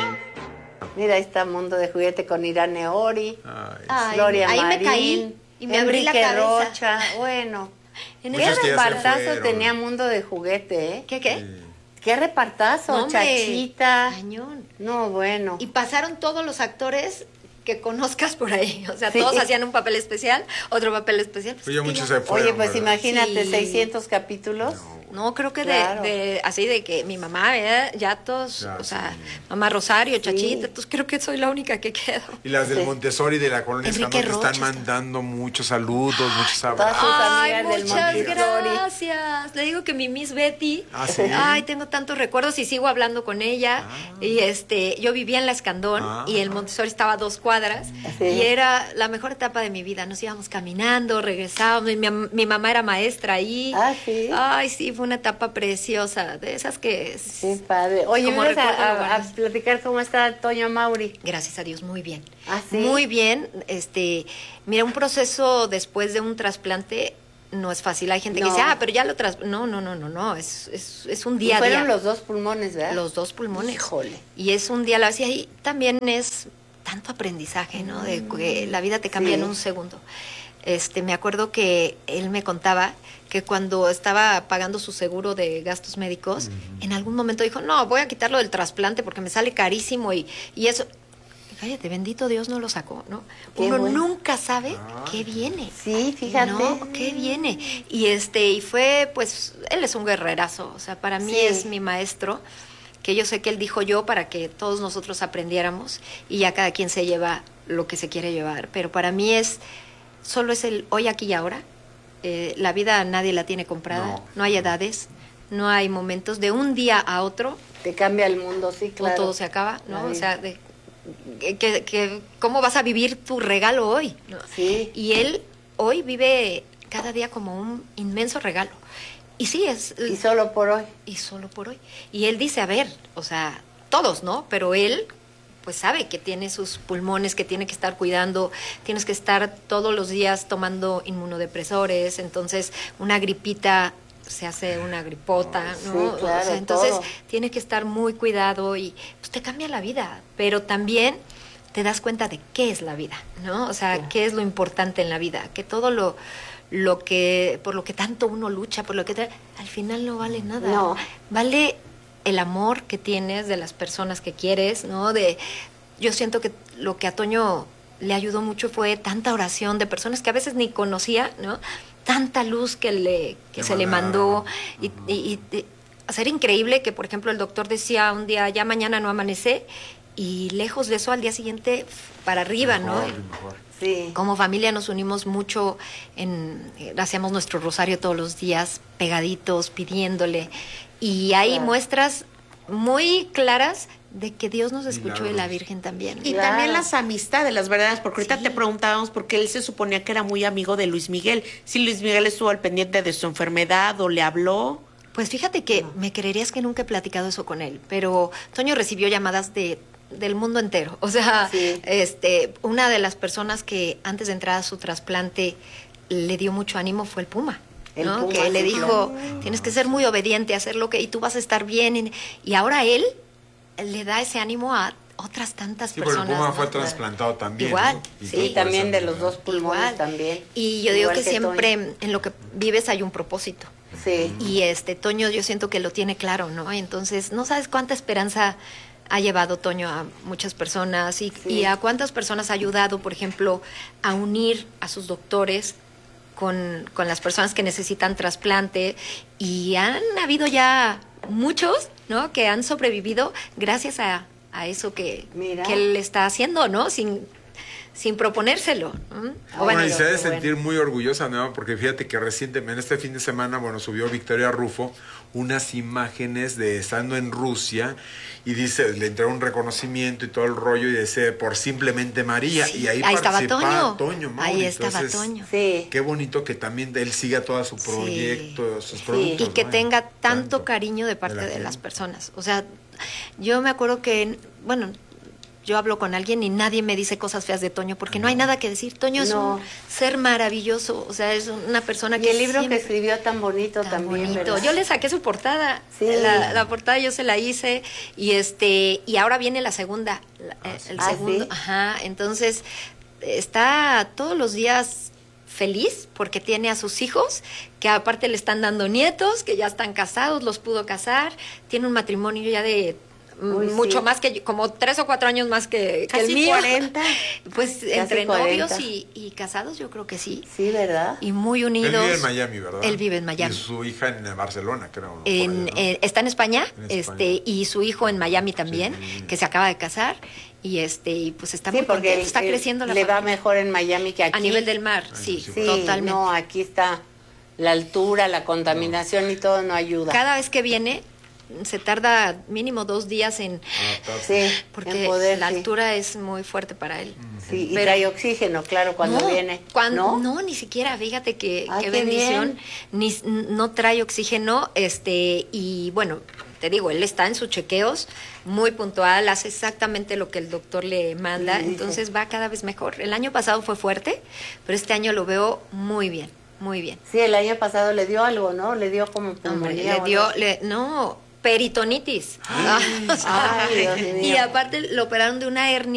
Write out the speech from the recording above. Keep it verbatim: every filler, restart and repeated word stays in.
Mira, ahí está Mundo de Juguete con Irane Ori, Ay, Ay, Gloria ahí Marín, me caí y me abrí la Enrique cabeza. Rocha. Bueno, En qué Muchos que ya se repartazo fueron. tenía Mundo de Juguete, ¿eh? ¿Qué, qué? sí. Qué repartazo, No, hombre, Chachita. cañón. No, bueno. Y pasaron todos los actores que conozcas por ahí. O sea, Sí. todos hacían un papel especial, otro papel especial. Pues Oye, es que muchos ya- se fueron. Oye, pues ¿verdad? imagínate, Sí. seiscientos capítulos. No, creo que Claro. de, de así de que mi mamá, ¿eh? ya todos, Ya, o sea, sí. mamá Rosario, Chachita, entonces creo que soy la única que quedo. Y las del Sí. Montessori de la colonia Enrique Escandón te están Rocha está. mandando muchos saludos, muchos Todas abrazos. sus Ay, amigas del muchas Montessori. gracias. Le digo que mi Miss Betty. Ah, ¿sí? Ay, tengo tantos recuerdos y sigo hablando con ella. Y este, yo vivía en la Escandón Ah. y el Montessori estaba a dos cuadras. Sí. Y era la mejor etapa de mi vida. Nos íbamos caminando, regresábamos. Mi, mi- mi mamá era maestra ahí. Ah, sí. Ay, sí, fue una etapa preciosa. De esas que. Qué padre. Oye, Como vamos a, recuerdo lo a- a guardas. platicar cómo está Toño Mauri. Gracias a Dios, muy bien. ¿Ah, sí? Muy bien. Este, mira, un proceso después de un trasplante no es fácil. Hay gente que No. dice, ah, pero ya lo tras... No, no, no, no, no. Es, es, es un Y día a fueron día. los dos pulmones, ¿verdad? Los dos pulmones. Híjole. Y es un día a la vez. Y ahí también es tanto aprendizaje, ¿no? De que la vida te cambia Sí. en un segundo. Este, me acuerdo que él me contaba que cuando estaba pagando su seguro de gastos médicos, en algún momento dijo, no, voy a quitarlo del trasplante porque me sale carísimo y, y eso. Cállate, bendito Dios no lo sacó, ¿no? Qué Uno bueno. nunca sabe qué viene. Sí, fíjate. No, qué viene. Y este, y fue, pues, él es un guerrerazo. O sea, para mí Sí. es mi maestro, que yo sé que él dijo yo para que todos nosotros aprendiéramos, y ya cada quien se lleva lo que se quiere llevar. Pero para mí es, solo es el hoy, aquí y ahora. Eh, la vida nadie la tiene comprada, No. no, hay edades, no hay momentos. De un día a otro, Te cambia el mundo, sí, claro. todo se acaba, ¿no? La O vida. sea, de, que, que, ¿cómo vas a vivir tu regalo hoy? ¿no? Sí. Y él hoy vive cada día como un inmenso regalo. Y sí, es... Y solo por hoy. y solo por hoy. Y él dice, a ver, o sea, todos, ¿no? Pero él, pues sabe que tiene sus pulmones, que tiene que estar cuidando, tienes que estar todos los días tomando inmunodepresores, entonces una gripita se hace una gripota, Sí, ¿no? claro, O sea, entonces todo. tiene que estar muy cuidado y pues te cambia la vida, pero también te das cuenta de qué es la vida, ¿no? O sea, qué es lo importante en la vida, que todo lo lo que por lo que tanto uno lucha, por lo que te- al final no vale nada. No. Vale el amor que tienes de las personas que quieres, ¿no? De yo siento que lo que a Toño le ayudó mucho fue tanta oración de personas que a veces ni conocía, ¿no? Tanta luz que le que Le se le mandaron. mandó y, y, y, y hacer increíble que, por ejemplo, el doctor decía un día, ya mañana no amanece, y lejos de eso al día siguiente para arriba, ¿no? Mejor, mejor. Sí. Como familia nos unimos mucho, en, eh, hacíamos nuestro rosario todos los días, pegaditos, pidiéndole. Y hay Claro. muestras muy claras de que Dios nos escuchó y la Milagros. Virgen también. Y Claro. también las amistades, las verdades, porque ahorita Sí. te preguntábamos porque él se suponía que era muy amigo de Luis Miguel. Si Luis Miguel estuvo al pendiente de su enfermedad o le habló. Pues fíjate que me creerías que nunca he platicado eso con él, pero Toño recibió llamadas de del mundo entero. O sea, Sí. este, una de las personas que antes de entrar a su trasplante le dio mucho ánimo fue el Puma. El ¿no? Puma, Que le sí, dijo, claro. tienes que ser muy obediente, hacer lo que, y tú vas a estar bien. Y, y ahora él le da ese ánimo a otras tantas Sí, porque el personas. Puma ¿no? fue trasplantado también. Igual, ¿no? Y sí. todo Y por también esa de los dos enfermedad. pulmones Igual. también. Y yo digo Igual que, siempre Toño. en lo que vives hay un propósito. Sí. Y este Toño yo siento que lo tiene claro, ¿no? Entonces, no sabes cuánta esperanza ha llevado Toño a muchas personas y, Sí. y a cuántas personas ha ayudado, por ejemplo, a unir a sus doctores con, con las personas que necesitan trasplante. Y han habido ya muchos, ¿no? Que han sobrevivido gracias a, a eso que, Mira. que él está haciendo, ¿no? Sin, sin proponérselo. ¿no? O Bueno, y bueno, se ha de qué bueno. sentir muy orgullosa, ¿no? Porque fíjate que recientemente, este fin de semana, bueno, subió Victoria Rufo unas imágenes de estando en Rusia y dice, le entró un reconocimiento y todo el rollo y dice, por simplemente María. Sí, y ahí, ahí estaba participaba Toño. Mauri. Ahí estaba Entonces, Toño. Sí. Qué bonito que también él siga todo su Sí. proyecto, sus Sí. productos. Y que ¿no? tenga tanto, Tanto cariño de parte de de, la gente. las personas. O sea, yo me acuerdo que, bueno, yo hablo con alguien y nadie me dice cosas feas de Toño, porque no hay nada que decir. Toño es No. un ser maravilloso, o sea, es una persona Y que el libro siempre- que escribió tan bonito tan también, bonito. ¿verdad? Yo le saqué su portada. Sí. La, la portada yo se la hice y este y ahora viene la segunda, la- eh, el Ah, segundo, ¿sí? ajá, entonces está todos los días feliz porque tiene a sus hijos, que aparte le están dando nietos, que ya están casados, los pudo casar, tiene un matrimonio ya de mm, Uy, sí. mucho más que yo, como tres o cuatro años más que, que el Casi mío. cuarenta. Pues Casi entre cuarenta. novios y, y casados yo creo que sí. Sí, ¿verdad? Y muy Él unidos. vive en Miami, ¿verdad? Él vive en Miami. Y su hija en Barcelona, creo. ¿no? Por En- allá, ¿no? eh, está en España, En España. este y su hijo en Miami también, Sí. que se acaba de casar y este y pues está Sí, muy porque contento, él- está él creciendo la le va familia. mejor en Miami que aquí. A nivel del mar, Ah, sí, sí, Sí, totalmente. no, aquí está la altura, la contaminación y todo no ayuda. Cada vez que viene se tarda mínimo dos días en Adaptarse. Sí, porque en poder, la sí. altura es muy fuerte para él. Sí, y Pero- trae oxígeno, claro, cuando no, viene. cuando- ¿No? ¿No? ni siquiera, fíjate que Ay, qué qué bendición, ni, no trae oxígeno, este, y bueno, te digo, él está en sus chequeos, muy puntual, hace exactamente lo que el doctor le manda, Sí, dice. entonces va cada vez mejor. El año pasado fue fuerte, pero este año lo veo muy bien, muy bien. Sí, el año pasado le dio algo, ¿no? Le dio como Hombre, pulmonía. le o dio, algo. le, no, peritonitis. Ah, o sea, Ay, Dios mío. y aparte lo operaron de una hernia